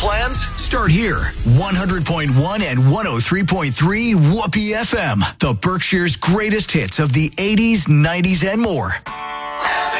plans? Start here. 100.1 and 103.3 Whoopee FM. The Berkshire's greatest hits of the 80s, 90s, and more.